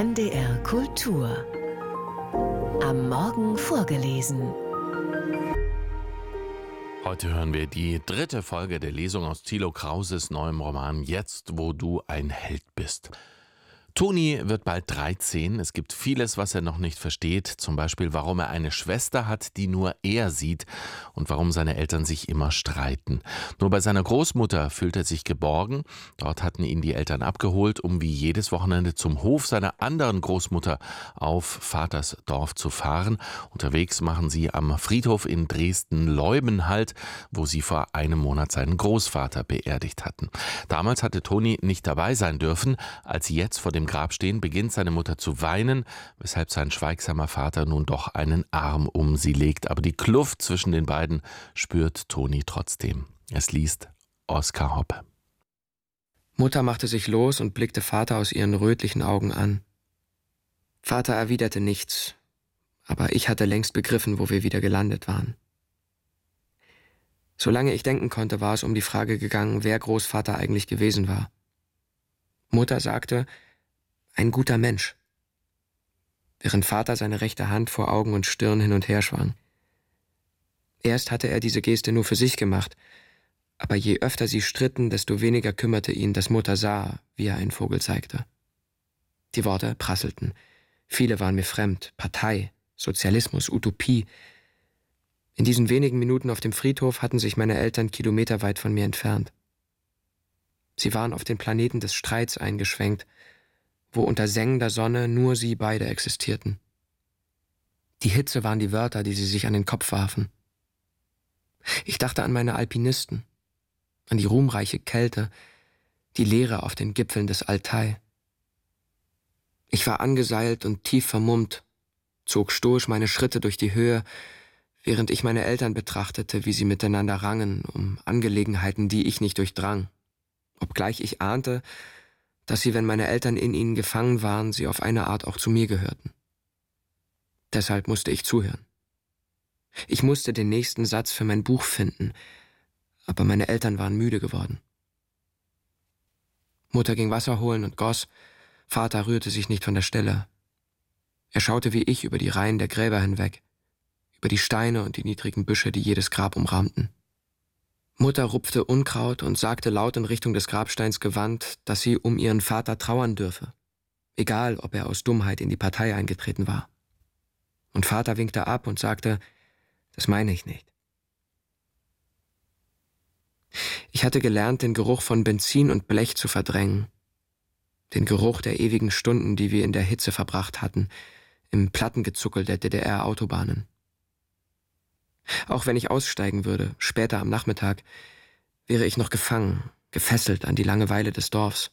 NDR Kultur. Am Morgen vorgelesen. Heute hören wir die 3. Folge der Lesung aus Thilo Krauses neuem Roman Jetzt, wo du ein Held bist. Toni wird bald 13. Es gibt vieles, was er noch nicht versteht. Zum Beispiel, warum er eine Schwester hat, die nur er sieht und warum seine Eltern sich immer streiten. Nur bei seiner Großmutter fühlt er sich geborgen. Dort hatten ihn die Eltern abgeholt, um wie jedes Wochenende zum Hof seiner anderen Großmutter auf Vaters Dorf zu fahren. Unterwegs machen sie am Friedhof in Dresden-Leuben Halt, wo sie vor einem Monat seinen Großvater beerdigt hatten. Damals hatte Toni nicht dabei sein dürfen. Als sie jetzt vor dem Grab stehen, beginnt seine Mutter zu weinen, weshalb sein schweigsamer Vater nun doch einen Arm um sie legt. Aber die Kluft zwischen den beiden spürt Toni trotzdem. Es liest Oskar Hoppe. Mutter machte sich los und blickte Vater aus ihren rötlichen Augen an. Vater erwiderte nichts, aber ich hatte längst begriffen, wo wir wieder gelandet waren. Solange ich denken konnte, war es um die Frage gegangen, wer Großvater eigentlich gewesen war. Mutter sagte, ein guter Mensch, während Vater seine rechte Hand vor Augen und Stirn hin und her schwang. Erst hatte er diese Geste nur für sich gemacht, aber je öfter sie stritten, desto weniger kümmerte ihn, dass Mutter sah, wie er einen Vogel zeigte. Die Worte prasselten. Viele waren mir fremd. Partei, Sozialismus, Utopie. In diesen wenigen Minuten auf dem Friedhof hatten sich meine Eltern kilometerweit von mir entfernt. Sie waren auf den Planeten des Streits eingeschwenkt, wo unter sengender Sonne nur sie beide existierten. Die Hitze waren die Wörter, die sie sich an den Kopf warfen. Ich dachte an meine Alpinisten, an die ruhmreiche Kälte, die Leere auf den Gipfeln des Altai. Ich war angeseilt und tief vermummt, zog stoisch meine Schritte durch die Höhe, während ich meine Eltern betrachtete, wie sie miteinander rangen um Angelegenheiten, die ich nicht durchdrang, obgleich ich ahnte, dass sie, wenn meine Eltern in ihnen gefangen waren, sie auf eine Art auch zu mir gehörten. Deshalb musste ich zuhören. Ich musste den nächsten Satz für mein Buch finden, aber meine Eltern waren müde geworden. Mutter ging Wasser holen und goss, Vater rührte sich nicht von der Stelle. Er schaute wie ich über die Reihen der Gräber hinweg, über die Steine und die niedrigen Büsche, die jedes Grab umrahmten. Mutter rupfte Unkraut und sagte laut in Richtung des Grabsteins gewandt, dass sie um ihren Vater trauern dürfe, egal ob er aus Dummheit in die Partei eingetreten war. Und Vater winkte ab und sagte, das meine ich nicht. Ich hatte gelernt, den Geruch von Benzin und Blech zu verdrängen, den Geruch der ewigen Stunden, die wir in der Hitze verbracht hatten, im Plattengezuckel der DDR-Autobahnen. Auch wenn ich aussteigen würde, später am Nachmittag, wäre ich noch gefangen, gefesselt an die Langeweile des Dorfs.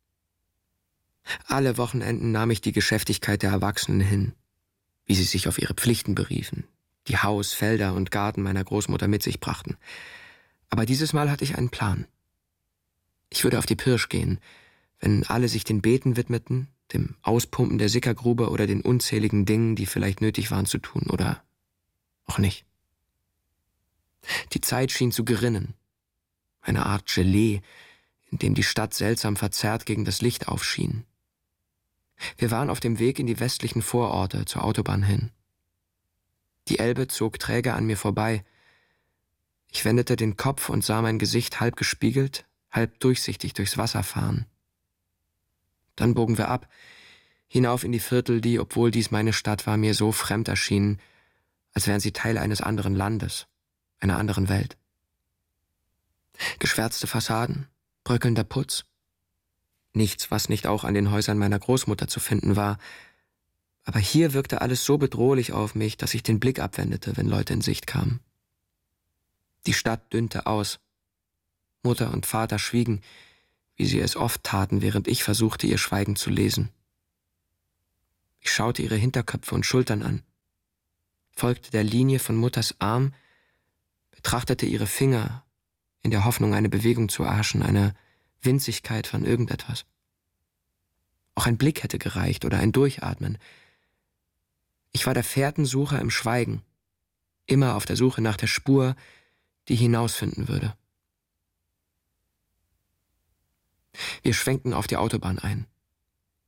Alle Wochenenden nahm ich die Geschäftigkeit der Erwachsenen hin, wie sie sich auf ihre Pflichten beriefen, die Haus-, Felder und Garten meiner Großmutter mit sich brachten. Aber dieses Mal hatte ich einen Plan. Ich würde auf die Pirsch gehen, wenn alle sich den Beten widmeten, dem Auspumpen der Sickergrube oder den unzähligen Dingen, die vielleicht nötig waren zu tun oder auch nicht. Die Zeit schien zu gerinnen, eine Art Gelee, in dem die Stadt seltsam verzerrt gegen das Licht aufschien. Wir waren auf dem Weg in die westlichen Vororte zur Autobahn hin. Die Elbe zog träge an mir vorbei. Ich wendete den Kopf und sah mein Gesicht halb gespiegelt, halb durchsichtig durchs Wasser fahren. Dann bogen wir ab, hinauf in die Viertel, die, obwohl dies meine Stadt war, mir so fremd erschienen, als wären sie Teil eines anderen Landes, einer anderen Welt. Geschwärzte Fassaden, bröckelnder Putz. Nichts, was nicht auch an den Häusern meiner Großmutter zu finden war. Aber hier wirkte alles so bedrohlich auf mich, dass ich den Blick abwendete, wenn Leute in Sicht kamen. Die Stadt dünnte aus. Mutter und Vater schwiegen, wie sie es oft taten, während ich versuchte, ihr Schweigen zu lesen. Ich schaute ihre Hinterköpfe und Schultern an, folgte der Linie von Mutters Arm, betrachtete ihre Finger, in der Hoffnung, eine Bewegung zu erhaschen, eine Winzigkeit von irgendetwas. Auch ein Blick hätte gereicht oder ein Durchatmen. Ich war der Fährtensucher im Schweigen, immer auf der Suche nach der Spur, die hinausfinden würde. Wir schwenkten auf die Autobahn ein.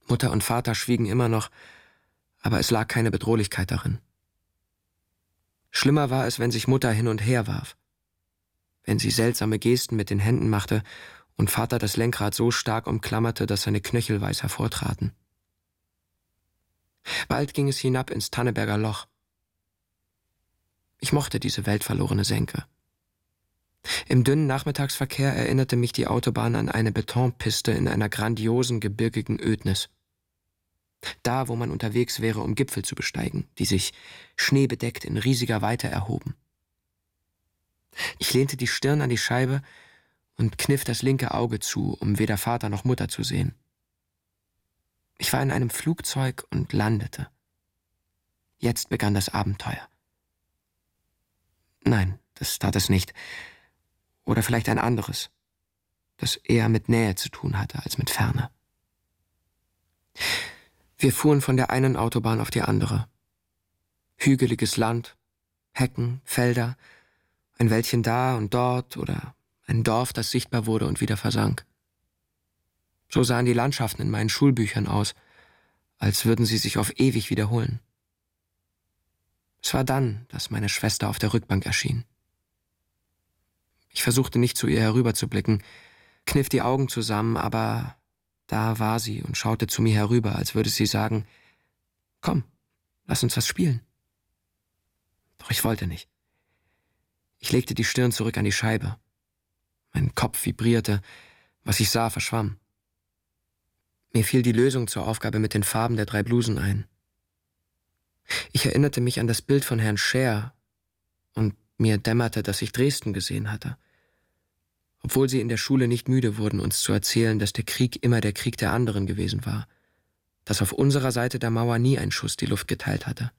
Mutter und Vater schwiegen immer noch, aber es lag keine Bedrohlichkeit darin. Schlimmer war es, wenn sich Mutter hin und her warf, wenn sie seltsame Gesten mit den Händen machte und Vater das Lenkrad so stark umklammerte, dass seine Knöchel weiß hervortraten. Bald ging es hinab ins Tanneberger Loch. Ich mochte diese weltverlorene Senke. Im dünnen Nachmittagsverkehr erinnerte mich die Autobahn an eine Betonpiste in einer grandiosen, gebirgigen Ödnis. Da, wo man unterwegs wäre, um Gipfel zu besteigen, die sich schneebedeckt in riesiger Weite erhoben. Ich lehnte die Stirn an die Scheibe und kniff das linke Auge zu, um weder Vater noch Mutter zu sehen. Ich war in einem Flugzeug und landete. Jetzt begann das Abenteuer. Nein, das tat es nicht. Oder vielleicht ein anderes, das eher mit Nähe zu tun hatte als mit Ferne. Wir fuhren von der einen Autobahn auf die andere. Hügeliges Land, Hecken, Felder, ein Wäldchen da und dort oder ein Dorf, das sichtbar wurde und wieder versank. So sahen die Landschaften in meinen Schulbüchern aus, als würden sie sich auf ewig wiederholen. Es war dann, dass meine Schwester auf der Rückbank erschien. Ich versuchte nicht zu ihr herüberzublicken, kniff die Augen zusammen, aber da war sie und schaute zu mir herüber, als würde sie sagen, »Komm, lass uns was spielen.« Doch ich wollte nicht. Ich legte die Stirn zurück an die Scheibe. Mein Kopf vibrierte, was ich sah, verschwamm. Mir fiel die Lösung zur Aufgabe mit den Farben der 3 Blusen ein. Ich erinnerte mich an das Bild von Herrn Scher und mir dämmerte, dass ich Dresden gesehen hatte. Obwohl sie in der Schule nicht müde wurden, uns zu erzählen, dass der Krieg immer der Krieg der anderen gewesen war, dass auf unserer Seite der Mauer nie ein Schuss die Luft geteilt hatte.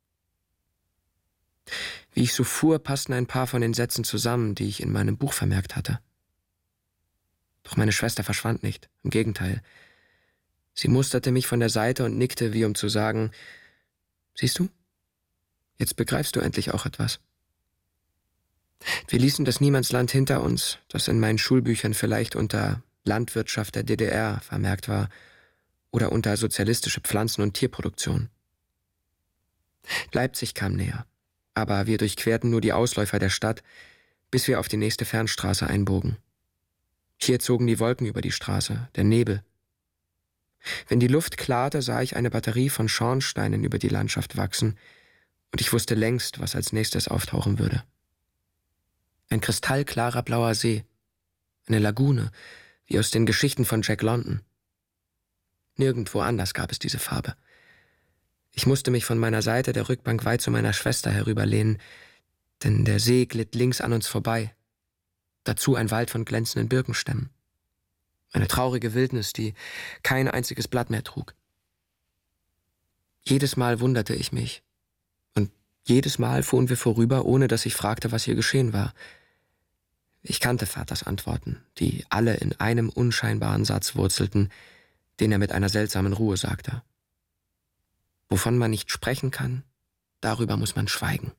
Wie ich so fuhr, passten ein paar von den Sätzen zusammen, die ich in meinem Buch vermerkt hatte. Doch meine Schwester verschwand nicht, im Gegenteil. Sie musterte mich von der Seite und nickte, wie um zu sagen, »Siehst du? Jetzt begreifst du endlich auch etwas.« Wir ließen das Niemandsland hinter uns, das in meinen Schulbüchern vielleicht unter Landwirtschaft der DDR vermerkt war oder unter sozialistische Pflanzen- und Tierproduktion. Leipzig kam näher, aber wir durchquerten nur die Ausläufer der Stadt, bis wir auf die nächste Fernstraße einbogen. Hier zogen die Wolken über die Straße, der Nebel. Wenn die Luft klarte, sah ich eine Batterie von Schornsteinen über die Landschaft wachsen, und ich wusste längst, was als nächstes auftauchen würde. Ein kristallklarer blauer See, eine Lagune, wie aus den Geschichten von Jack London. Nirgendwo anders gab es diese Farbe. Ich musste mich von meiner Seite der Rückbank weit zu meiner Schwester herüberlehnen, denn der See glitt links an uns vorbei. Dazu ein Wald von glänzenden Birkenstämmen. Eine traurige Wildnis, die kein einziges Blatt mehr trug. Jedes Mal wunderte ich mich. Und jedes Mal fuhren wir vorüber, ohne dass ich fragte, was hier geschehen war. Ich kannte Vaters Antworten, die alle in einem unscheinbaren Satz wurzelten, den er mit einer seltsamen Ruhe sagte. Wovon man nicht sprechen kann, darüber muss man schweigen.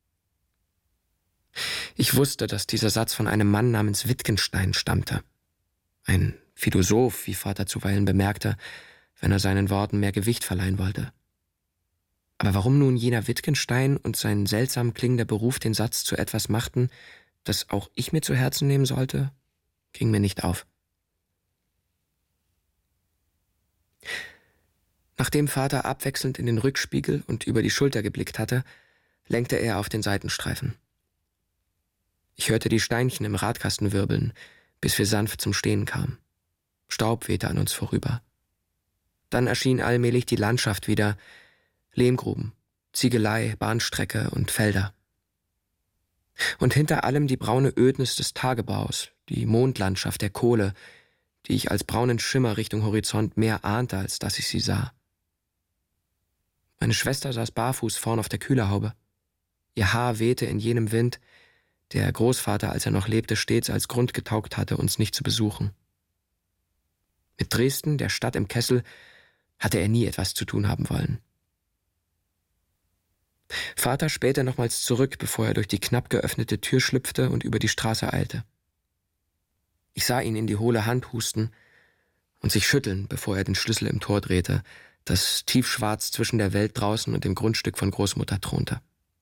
Ich wusste, dass dieser Satz von einem Mann namens Wittgenstein stammte. Ein Philosoph, wie Vater zuweilen bemerkte, wenn er seinen Worten mehr Gewicht verleihen wollte. Aber warum nun jener Wittgenstein und sein seltsam klingender Beruf den Satz zu etwas machten, das auch ich mir zu Herzen nehmen sollte, ging mir nicht auf. Nachdem Vater abwechselnd in den Rückspiegel und über die Schulter geblickt hatte, lenkte er auf den Seitenstreifen. Ich hörte die Steinchen im Radkasten wirbeln, bis wir sanft zum Stehen kamen. Staub wehte an uns vorüber. Dann erschien allmählich die Landschaft wieder, Lehmgruben, Ziegelei, Bahnstrecke und Felder. Und hinter allem die braune Ödnis des Tagebaus, die Mondlandschaft der Kohle, die ich als braunen Schimmer Richtung Horizont mehr ahnte, als dass ich sie sah. Meine Schwester saß barfuß vorn auf der Kühlerhaube. Ihr Haar wehte in jenem Wind, der Großvater, als er noch lebte, stets als Grund getaugt hatte, uns nicht zu besuchen. Mit Dresden, der Stadt im Kessel, hatte er nie etwas zu tun haben wollen. Vater spähte nochmals zurück, bevor er durch die knapp geöffnete Tür schlüpfte und über die Straße eilte. Ich sah ihn in die hohle Hand husten, und sich schütteln, bevor er den Schlüssel im Tor drehte, das tiefschwarz zwischen der Welt draußen und dem Grundstück von Großmutter thronte.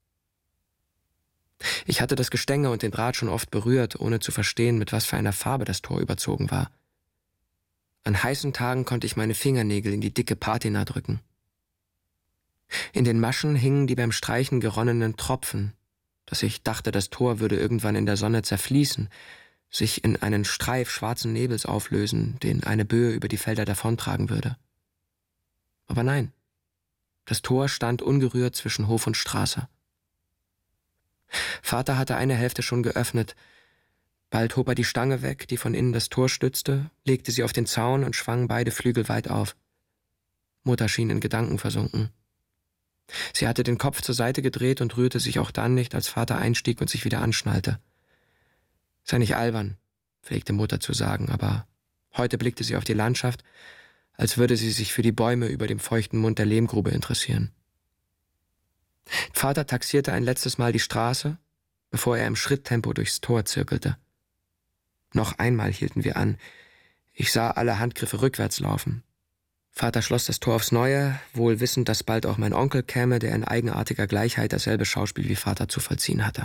Ich hatte das Gestänge und den Draht schon oft berührt, ohne zu verstehen, mit was für einer Farbe das Tor überzogen war. An heißen Tagen konnte ich meine Fingernägel in die dicke Patina drücken. In den Maschen hingen die beim Streichen geronnenen Tropfen, dass ich dachte, das Tor würde irgendwann in der Sonne zerfließen, sich in einen Streif schwarzen Nebels auflösen, den eine Böe über die Felder davontragen würde. Aber nein, das Tor stand ungerührt zwischen Hof und Straße. Vater hatte eine Hälfte schon geöffnet. Bald hob er die Stange weg, die von innen das Tor stützte, legte sie auf den Zaun und schwang beide Flügel weit auf. Mutter schien in Gedanken versunken. Sie hatte den Kopf zur Seite gedreht und rührte sich auch dann nicht, als Vater einstieg und sich wieder anschnallte. Sei nicht albern, pflegte Mutter zu sagen, aber heute blickte sie auf die Landschaft, als würde sie sich für die Bäume über dem feuchten Mund der Lehmgrube interessieren. Vater taxierte ein letztes Mal die Straße, bevor er im Schritttempo durchs Tor zirkelte. Noch einmal hielten wir an. Ich sah alle Handgriffe rückwärts laufen. Vater schloss das Tor aufs Neue, wohl wissend, dass bald auch mein Onkel käme, der in eigenartiger Gleichheit dasselbe Schauspiel wie Vater zu vollziehen hatte.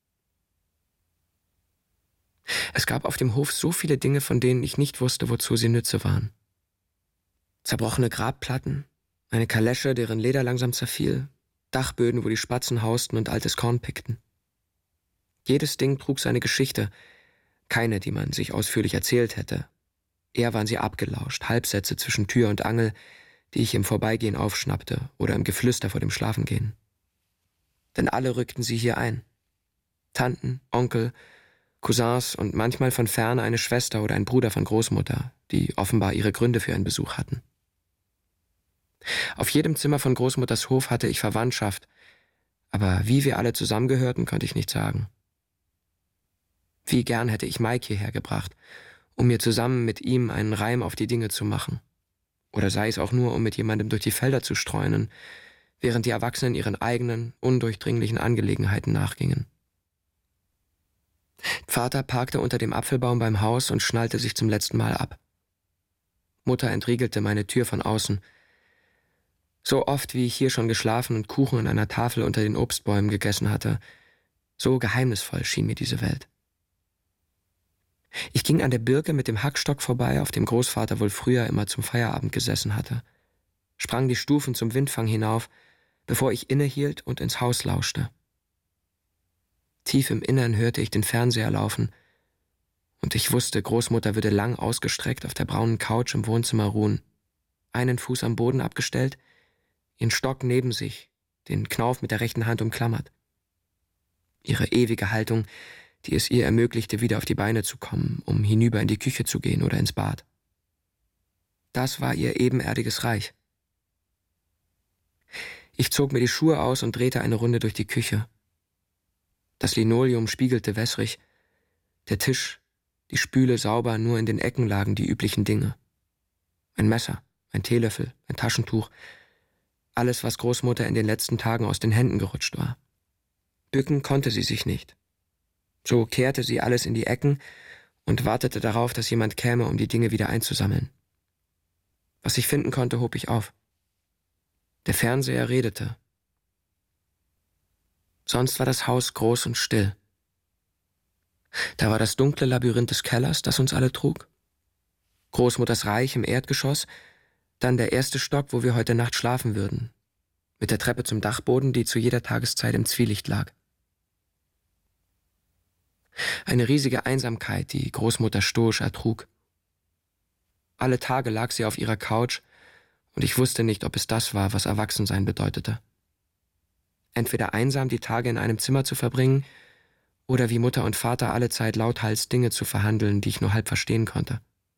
Es gab auf dem Hof so viele Dinge, von denen ich nicht wusste, wozu sie nütze waren. Zerbrochene Grabplatten, eine Kalesche, deren Leder langsam zerfiel, Dachböden, wo die Spatzen hausten und altes Korn pickten. Jedes Ding trug seine Geschichte, keine, die man sich ausführlich erzählt hätte. Eher waren sie abgelauscht, Halbsätze zwischen Tür und Angel, die ich im Vorbeigehen aufschnappte oder im Geflüster vor dem Schlafengehen. Denn alle rückten sie hier ein. Tanten, Onkel, Cousins und manchmal von ferne eine Schwester oder ein Bruder von Großmutter, die offenbar ihre Gründe für einen Besuch hatten. Auf jedem Zimmer von Großmutters Hof hatte ich Verwandtschaft, aber wie wir alle zusammengehörten, konnte ich nicht sagen. Wie gern hätte ich Mike hierher gebracht, um mir zusammen mit ihm einen Reim auf die Dinge zu machen. Oder sei es auch nur, um mit jemandem durch die Felder zu streunen, während die Erwachsenen ihren eigenen, undurchdringlichen Angelegenheiten nachgingen. Vater parkte unter dem Apfelbaum beim Haus und schnallte sich zum letzten Mal ab. Mutter entriegelte meine Tür von außen. So oft, wie ich hier schon geschlafen und Kuchen an einer Tafel unter den Obstbäumen gegessen hatte, so geheimnisvoll schien mir diese Welt. Ich ging an der Birke mit dem Hackstock vorbei, auf dem Großvater wohl früher immer zum Feierabend gesessen hatte, sprang die Stufen zum Windfang hinauf, bevor ich innehielt und ins Haus lauschte. Tief im Innern hörte ich den Fernseher laufen, und ich wusste, Großmutter würde lang ausgestreckt auf der braunen Couch im Wohnzimmer ruhen, einen Fuß am Boden abgestellt, ihren Stock neben sich, den Knauf mit der rechten Hand umklammert. Ihre ewige Haltung, die es ihr ermöglichte, wieder auf die Beine zu kommen, um hinüber in die Küche zu gehen oder ins Bad. Das war ihr ebenerdiges Reich. Ich zog mir die Schuhe aus und drehte eine Runde durch die Küche. Das Linoleum spiegelte wässrig, der Tisch, die Spüle sauber, nur in den Ecken lagen die üblichen Dinge. Ein Messer, ein Teelöffel, ein Taschentuch, alles, was Großmutter in den letzten Tagen aus den Händen gerutscht war. Bücken konnte sie sich nicht. So kehrte sie alles in die Ecken und wartete darauf, dass jemand käme, um die Dinge wieder einzusammeln. Was ich finden konnte, hob ich auf. Der Fernseher redete. Sonst war das Haus groß und still. Da war das dunkle Labyrinth des Kellers, das uns alle trug. Großmutters Reich im Erdgeschoss, dann der erste Stock, wo wir heute Nacht schlafen würden, mit der Treppe zum Dachboden, die zu jeder Tageszeit im Zwielicht lag. Eine riesige Einsamkeit, die Großmutter stoisch ertrug. Alle Tage lag sie auf ihrer Couch, und ich wusste nicht, ob es das war, was Erwachsensein bedeutete. Entweder einsam die Tage in einem Zimmer zu verbringen, oder wie Mutter und Vater allezeit lauthals Dinge zu verhandeln, die ich nur halb verstehen konnte.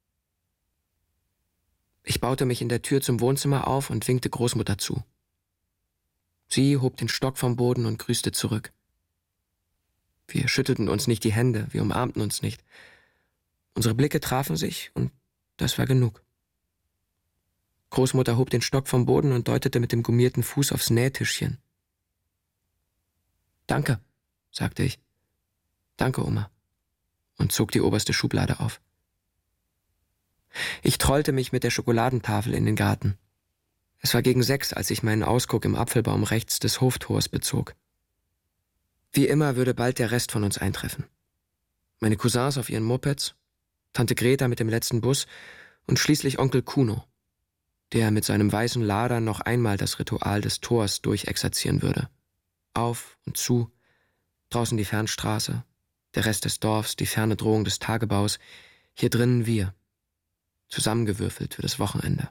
Ich baute mich in der Tür zum Wohnzimmer auf und winkte Großmutter zu. Sie hob den Stock vom Boden und grüßte zurück. Wir schüttelten uns nicht die Hände, wir umarmten uns nicht. Unsere Blicke trafen sich, und das war genug. Großmutter hob den Stock vom Boden und deutete mit dem gummierten Fuß aufs Nähtischchen. »Danke«, sagte ich. »Danke, Oma«, und zog die oberste Schublade auf. Ich trollte mich mit der Schokoladentafel in den Garten. Es war gegen 6, als ich meinen Ausguck im Apfelbaum rechts des Hoftors bezog. Wie immer würde bald der Rest von uns eintreffen. Meine Cousins auf ihren Mopeds, Tante Greta mit dem letzten Bus und schließlich Onkel Kuno, der mit seinem weißen Lader noch einmal das Ritual des Tors durchexerzieren würde. Auf und zu, draußen die Fernstraße, der Rest des Dorfs, die ferne Drohung des Tagebaus, hier drinnen wir, zusammengewürfelt für das Wochenende.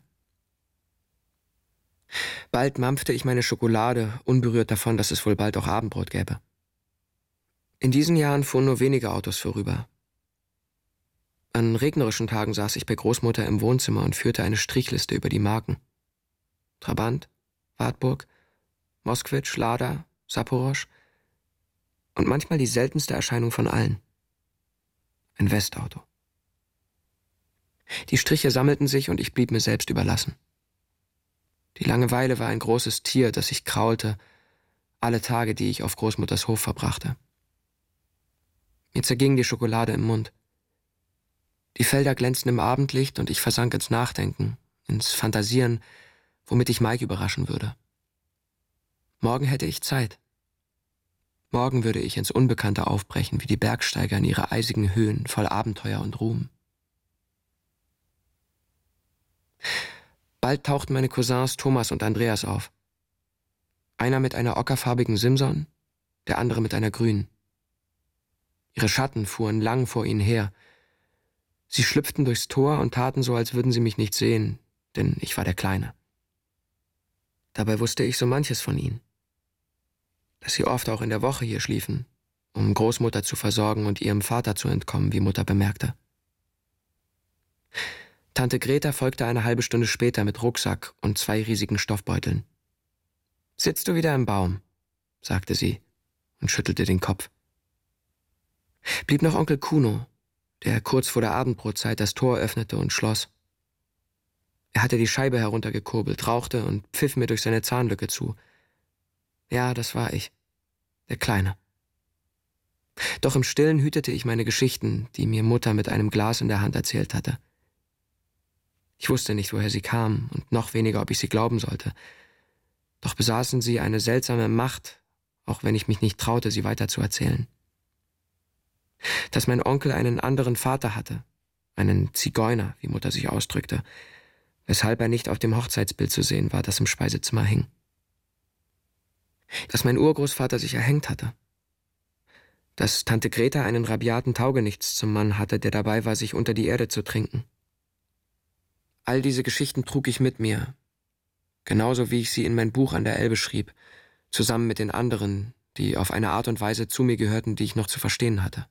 Bald mampfte ich meine Schokolade, unberührt davon, dass es wohl bald auch Abendbrot gäbe. In diesen Jahren fuhren nur wenige Autos vorüber. An regnerischen Tagen saß ich bei Großmutter im Wohnzimmer und führte eine Strichliste über die Marken. Trabant, Wartburg, Moskwitsch, Lada, Saporosch und manchmal die seltenste Erscheinung von allen: ein Westauto. Die Striche sammelten sich und ich blieb mir selbst überlassen. Die Langeweile war ein großes Tier, das ich kraulte, alle Tage, die ich auf Großmutters Hof verbrachte. Mir zerging die Schokolade im Mund. Die Felder glänzten im Abendlicht und ich versank ins Nachdenken, ins Fantasieren, womit ich Mike überraschen würde. Morgen hätte ich Zeit. Morgen würde ich ins Unbekannte aufbrechen, wie die Bergsteiger in ihre eisigen Höhen, voll Abenteuer und Ruhm. Bald tauchten meine Cousins Thomas und Andreas auf. Einer mit einer ockerfarbigen Simson, der andere mit einer grünen. Ihre Schatten fuhren lang vor ihnen her. Sie schlüpften durchs Tor und taten so, als würden sie mich nicht sehen, denn ich war der Kleine. Dabei wusste ich so manches von ihnen. Dass sie oft auch in der Woche hier schliefen, um Großmutter zu versorgen und ihrem Vater zu entkommen, wie Mutter bemerkte. Tante Greta folgte eine halbe Stunde später mit Rucksack und 2 riesigen Stoffbeuteln. »Sitzt du wieder im Baum?« sagte sie und schüttelte den Kopf. Blieb noch Onkel Kuno, der kurz vor der Abendbrotzeit das Tor öffnete und schloss. Er hatte die Scheibe heruntergekurbelt, rauchte und pfiff mir durch seine Zahnlücke zu. Ja, das war ich, der Kleine. Doch im Stillen hütete ich meine Geschichten, die mir Mutter mit einem Glas in der Hand erzählt hatte. Ich wusste nicht, woher sie kamen und noch weniger, ob ich sie glauben sollte. Doch besaßen sie eine seltsame Macht, auch wenn ich mich nicht traute, sie weiterzuerzählen. Dass mein Onkel einen anderen Vater hatte, einen Zigeuner, wie Mutter sich ausdrückte, weshalb er nicht auf dem Hochzeitsbild zu sehen war, das im Speisezimmer hing. Dass mein Urgroßvater sich erhängt hatte. Dass Tante Greta einen rabiaten Taugenichts zum Mann hatte, der dabei war, sich unter die Erde zu trinken. All diese Geschichten trug ich mit mir, genauso wie ich sie in mein Buch an der Elbe schrieb, zusammen mit den anderen, die auf eine Art und Weise zu mir gehörten, die ich noch zu verstehen hatte.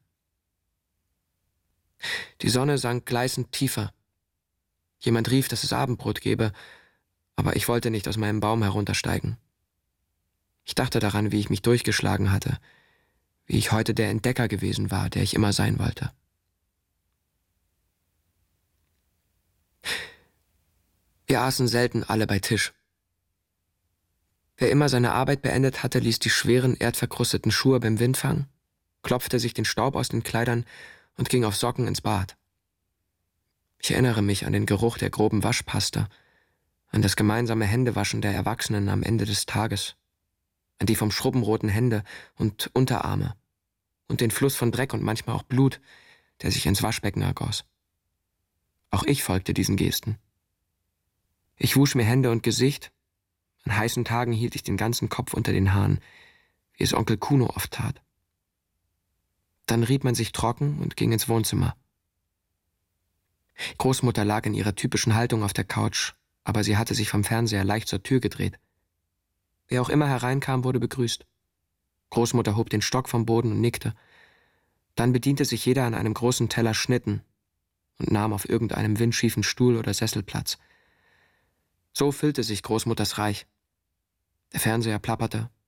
Die Sonne sank gleißend tiefer. Jemand rief, dass es Abendbrot gebe, aber ich wollte nicht aus meinem Baum heruntersteigen. Ich dachte daran, wie ich mich durchgeschlagen hatte, wie ich heute der Entdecker gewesen war, der ich immer sein wollte. Wir aßen selten alle bei Tisch. Wer immer seine Arbeit beendet hatte, ließ die schweren, erdverkrusteten Schuhe beim Wind fangen, klopfte sich den Staub aus den Kleidern und ging auf Socken ins Bad. Ich erinnere mich an den Geruch der groben Waschpaste, an das gemeinsame Händewaschen der Erwachsenen am Ende des Tages, an die vom Schrubben roten Hände und Unterarme und den Fluss von Dreck und manchmal auch Blut, der sich ins Waschbecken ergoss. Auch ich folgte diesen Gesten. Ich wusch mir Hände und Gesicht. An heißen Tagen hielt ich den ganzen Kopf unter den Haaren, wie es Onkel Kuno oft tat. Dann rieb man sich trocken und ging ins Wohnzimmer. Großmutter lag in ihrer typischen Haltung auf der Couch, aber sie hatte sich vom Fernseher leicht zur Tür gedreht. Wer auch immer hereinkam, wurde begrüßt. Großmutter hob den Stock vom Boden und nickte. Dann bediente sich jeder an einem großen Teller Schnitten und nahm auf irgendeinem windschiefen Stuhl oder Sessel Platz. So füllte sich Großmutters Reich. Der Fernseher plapperte,